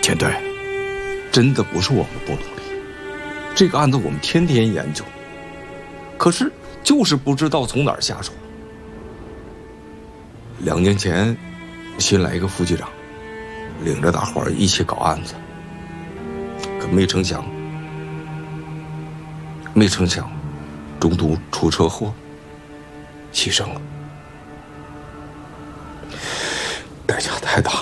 田队，真的不是我们不努力，这个案子我们天天研究，可是就是不知道从哪儿下手。2年前，新来一个副局长，领着大伙儿一起搞案子，可没成想，中途出车祸，牺牲了，代价太大了。